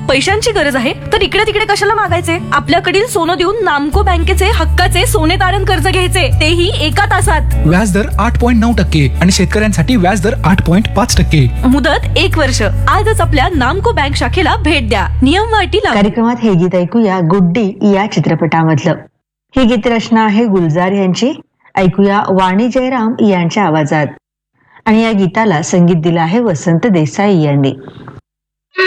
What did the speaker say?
पैशांची गरज आहे तर इकडे तिकडे कशाला मागायचे? आपल्याकडील सोनं देऊन नामको बँकेचे हक्काचे सोने तारण कर्ज घ्यायचे, तेही एका तासात. व्याजदर 8.9% आणि शेतकऱ्यांसाठी व्याजदर 8.5%. मुदत 1 वर्ष. आजच आपल्या नामको बँक शाखेला भेट द्या. नियम व अटी लागू. कार्यक्रमात हे गीत ऐकूया गुड्डी या चित्रपटामधलं. ही गीतरचना आहे गुलजार यांची. ऐकूया वाणी जयराम यांच्या आवाजात. आणि या गीताला संगीत दिलं आहे वसंत देसाई यांनी.